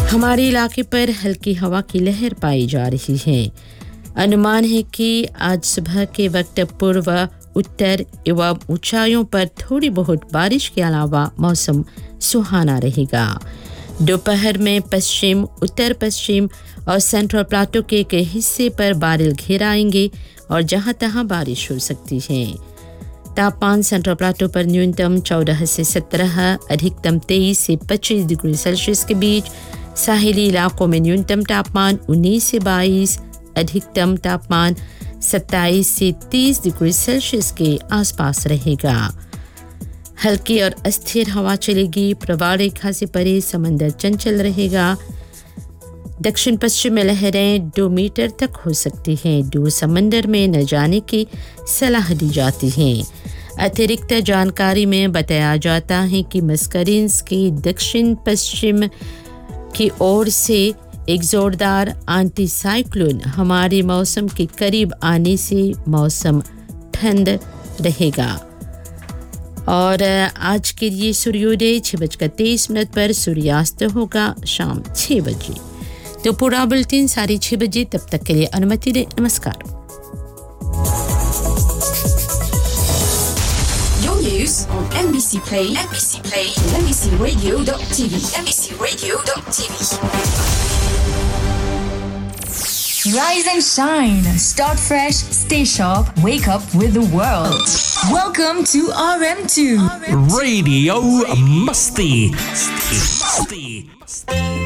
हमारे इलाके पर हल्की हवा की लहर पाई जा रही है। अनुमान है कि आज सुबह के वक्त पूर्व, उत्तर एवं ऊंचाइयों पर थोड़ी बहुत बारिश के अलावा मौसम सुहाना रहेगा। दोपहर में पश्चिम, उत्तर पश्चिम और सेंट्रल प्लाटो के एक हिस्से पर बादल घिर आएंगे और जहां तहां बारिश हो सकती है। तापमान सेंट्रल प्लाटो पर न्यूनतम 14 से 17, अधिकतम 23 से 25 डिग्री सेल्सियस के बीच। साहिली इलाकों में न्यूनतम तापमान 19 से 22, अधिकतम तापमान 27 से 30 डिग्री सेल्सियस के आसपास रहेगा। हल्की और अस्थिर हवा चलेगी। प्रवाह रेखा से परे समंदर चंचल रहेगा। दक्षिण पश्चिम में लहरें 2 मीटर तक हो सकती हैं। दूर समंदर में न जाने की सलाह दी जाती है। अतिरिक्त जानकारी में बताया जाता है कि मस्करिन्स की दक्षिण पश्चिम की ओर से एक जोरदार एंटी साइक्लोन हमारे मौसम के करीब आने से मौसम ठंड रहेगा। और आज के लिए सूर्योदय 6:23 पर, सूर्यास्त होगा शाम 6 बजे। तो पूरा बुलेटिन 6:30 बजे। तब तक के लिए अनुमति दें। नमस्कार। Your news on NBC Play, NBCRadio.tv, NBCRadio.tv. Rise and shine. Start fresh, stay sharp, wake up with the world. Welcome to RM2. Radio Musty.